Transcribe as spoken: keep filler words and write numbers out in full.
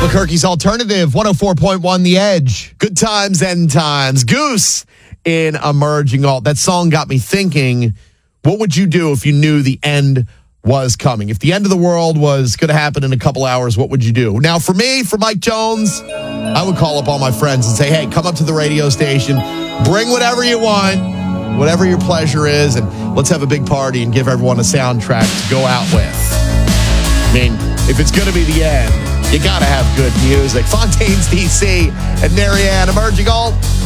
Albuquerque's Alternative, one oh four point one The Edge. Good times, end times. Goose in Emerging Alt. That song got me thinking, what would you do if you knew the end was coming? If the end of the world was going to happen in a couple hours, what would you do? Now, for me, for Mike Jones, I would call up all my friends and say, hey, come up to the radio station, bring whatever you want, whatever your pleasure is, and let's have a big party and give everyone a soundtrack to go out with. I mean, if it's going to be the end, you got to have good music. Fontaines, D C, and Marianne, Emerging Alt.